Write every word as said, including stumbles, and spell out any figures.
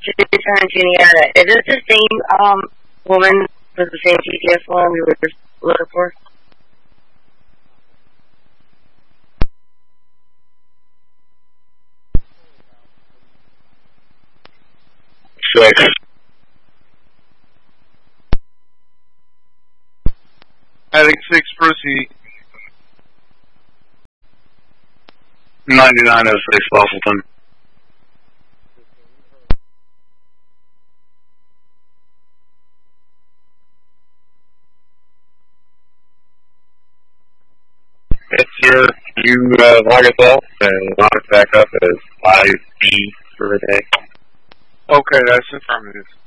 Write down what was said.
Jason and Juniata. Is this the same um woman with the same T T S one we were just looking for? Six. I think six, proceed. ninety-nine oh six, Boston. It's your, you uh, log us off and log us back up as five B for the day. Okay, that's affirmative.